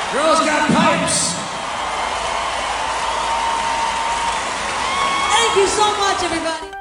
Girls got pipes. Thank you so much, everybody.